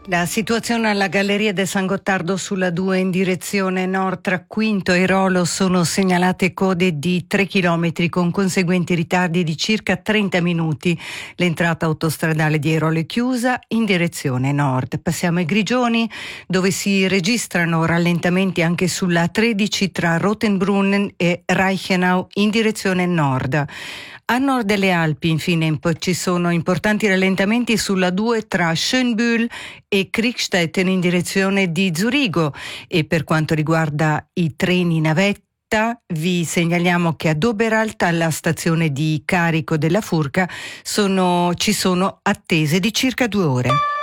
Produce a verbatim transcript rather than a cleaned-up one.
La situazione alla Galleria del San Gottardo sulla due in direzione nord tra Quinto e Rolo sono segnalate code di tre chilometri con conseguenti ritardi di circa trenta minuti. L'entrata autostradale di Rolo è chiusa in direzione nord. Passiamo ai Grigioni, dove si registrano rallentamenti anche sulla tredici tra Rotenbrunnen e Reichenau in direzione nord. A nord delle Alpi, infine, ci sono importanti rallentamenti sulla due tra Schönbühl e Kriegstetten in direzione di Zurigo. E per quanto riguarda i treni navetta, vi segnaliamo che ad Oberalp, alla stazione di carico della Furka, sono, ci sono attese di circa due ore.